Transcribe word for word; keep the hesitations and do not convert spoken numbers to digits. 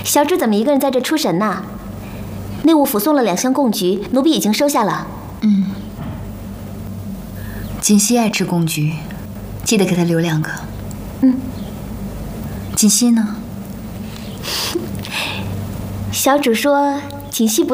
小主怎么一个人在这出神呢？内务府送了两箱贡菊，奴婢已经收下了。 嗯，锦溪爱吃贡菊，记得给她留两个。 嗯。 锦溪呢？ 小主说锦溪不